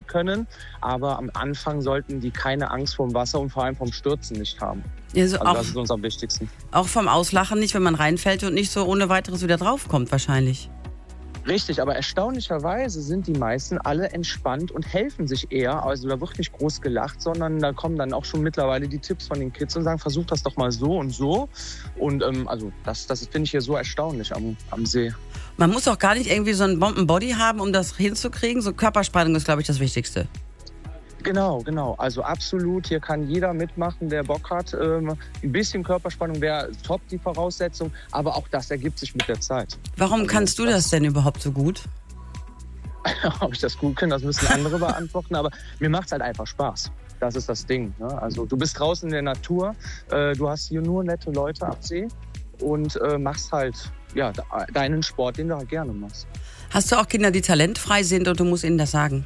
können. Aber am Anfang sollten die keine Angst vor dem Wasser und vor allem vom Stürzen nicht haben. Also das ist uns am wichtigsten. Auch vom Auslachen nicht, wenn man reinfällt und nicht so ohne weiteres wieder draufkommt wahrscheinlich. Richtig, aber erstaunlicherweise sind die meisten alle entspannt und helfen sich eher. Also da wird nicht groß gelacht, sondern da kommen dann auch schon mittlerweile die Tipps von den Kids und sagen, versuch das doch mal so und so. Und also das finde ich hier so erstaunlich am See. Man muss auch gar nicht irgendwie so einen Bomben-Body haben, um das hinzukriegen. So Körperspannung ist, glaube ich, das Wichtigste. Genau. Also absolut. Hier kann jeder mitmachen, der Bock hat. Ein bisschen Körperspannung wäre top, die Voraussetzung. Aber auch das ergibt sich mit der Zeit. Warum kannst du das denn überhaupt so gut? Ob ich das gut kann, das müssen andere beantworten. Aber mir macht es halt einfach Spaß. Das ist das Ding. Ne? Also du bist draußen in der Natur. Du hast hier nur nette Leute am See. Und machst halt deinen Sport, den du halt gerne machst. Hast du auch Kinder, die talentfrei sind und du musst ihnen das sagen?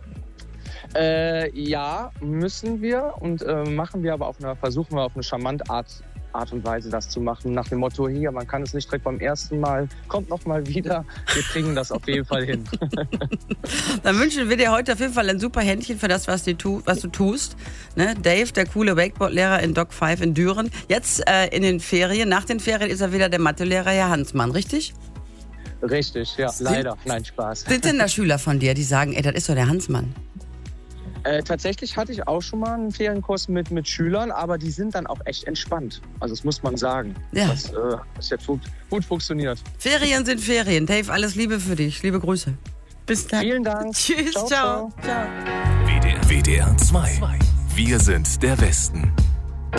Ja, müssen wir und machen wir aber versuchen wir auf eine charmante Art und Weise das zu machen. Nach dem Motto, hier, man kann es nicht direkt beim ersten Mal, kommt noch mal wieder. Wir kriegen das auf jeden Fall hin. Dann wünschen wir dir heute auf jeden Fall ein super Händchen für das, was du tust. Ne? Dave, der coole Wakeboard-Lehrer in Dock 5 in Düren. Jetzt in den Ferien, nach den Ferien ist er wieder der Mathelehrer Herr Hansmann, richtig? Richtig, ja, leider. Nein, Spaß. Sind denn da Schüler von dir, die sagen, ey, das ist doch der Hansmann? Tatsächlich hatte ich auch schon mal einen Ferienkurs mit Schülern, aber die sind dann auch echt entspannt. Also das muss man sagen. Ja. Das hat gut funktioniert. Ferien sind Ferien. Dave, alles Liebe für dich. Liebe Grüße. Bis dann. Vielen Dank. Tschüss, ciao. WDR 2. Wir sind der Westen.